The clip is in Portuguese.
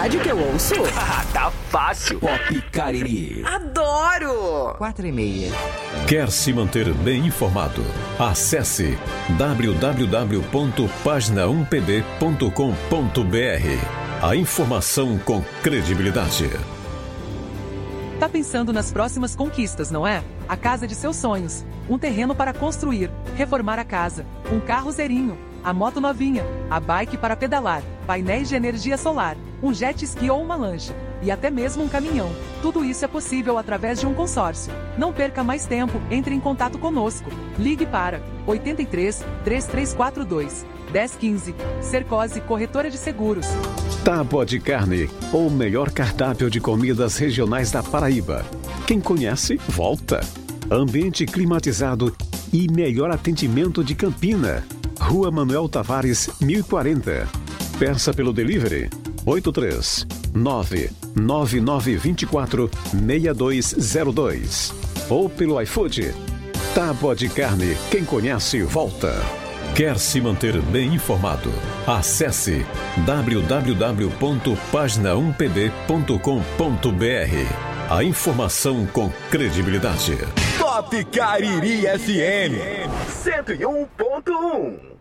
rádio que eu ouço? Tá fácil. Pop Cariri. Adoro! 4h30. Quer se manter bem informado? Acesse www.pagina1pb.com.br. A informação com credibilidade. Tá pensando nas próximas conquistas, não é? A casa de seus sonhos, um terreno para construir, reformar a casa, um carro zerinho, a moto novinha, a bike para pedalar, painéis de energia solar, um jet ski ou uma lancha, e até mesmo um caminhão. Tudo isso é possível através de um consórcio. Não perca mais tempo, entre em contato conosco. Ligue para 83 3342 1015. Cercose Corretora de Seguros. Tábua de Carne, o melhor cardápio de comidas regionais da Paraíba. Quem conhece, volta. Ambiente climatizado e melhor atendimento de Campina. Rua Manuel Tavares, 1040. Peça pelo delivery 83999246202 ou pelo iFood. Tábua de Carne, quem conhece, volta. Quer se manter bem informado? Acesse www.pagina1pb.com.br. A informação com credibilidade. Pop Cariri FM 101.1.